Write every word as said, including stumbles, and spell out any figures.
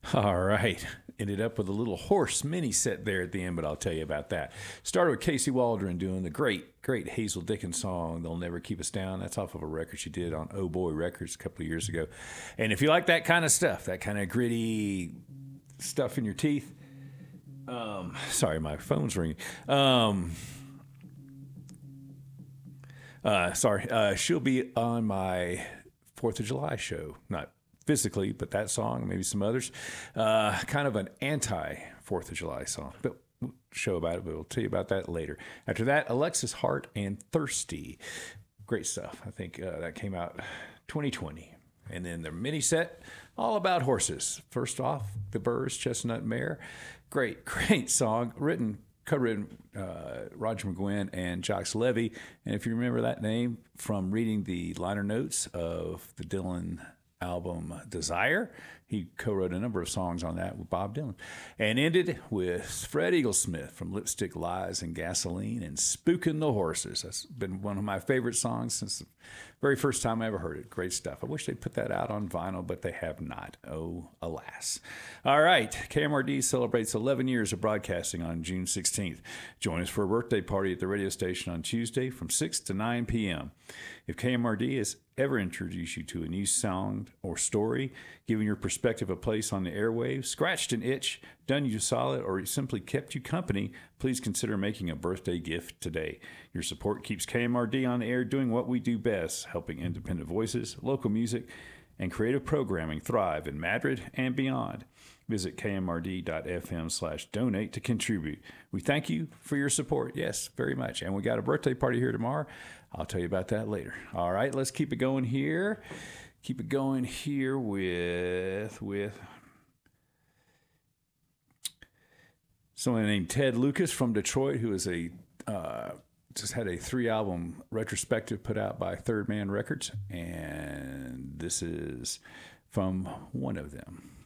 All right. Ended up with a little horse mini set there at the end, but I'll tell you about that. Started with Casey Waldron doing the great, great Hazel Dickens song, They'll Never Keep Us Down. That's off of a record she did on Oh Boy Records a couple of years ago. And if you like that kind of stuff, that kind of gritty stuff in your teeth, um, sorry, my phone's ringing. Um, uh, sorry, uh, she'll be on my fourth of July show. Not physically, but that song, maybe some others. Uh, kind of an anti fourth of July song. But we'll show about it, but we'll tell you about that later. After that, Alexis Hart and Thirsty. Great stuff. I think uh, that came out twenty twenty. And then the mini set, all about horses. First off, The Byrds, Chestnut Mare. Great, great song. Written, co-written uh, Roger McGuinn and Jacques Levy. And if you remember that name from reading the liner notes of the Dylan album Desire, he co-wrote a number of songs on that with Bob Dylan, and ended with Fred Eaglesmith from Lipstick, Lies, and Gasoline and Spookin' the Horses. That's been one of my favorite songs since the very first time I ever heard it. Great stuff. I wish they'd put that out on vinyl, but they have not. Oh, alas. All right. K M R D celebrates eleven years of broadcasting on June sixteenth. Join us for a birthday party at the radio station on Tuesday from six to nine p.m. If K M R D has ever introduced you to a new sound or story, giving your perspective a place on the airwaves, scratched an itch, done you solid, or simply kept you company, please consider making a birthday gift today. Your support keeps K M R D on the air doing what we do best, helping independent voices, local music, and creative programming thrive in Madrid and beyond. Visit kmrd.fm slash donate to contribute. We thank you for your support. Yes, very much. And we got a birthday party here tomorrow. I'll tell you about that later. All right, let's keep it going here. Keep it going here with, with someone named Ted Lucas from Detroit, who is a uh, just had a three-album retrospective put out by Third Man Records. And this is from one of them.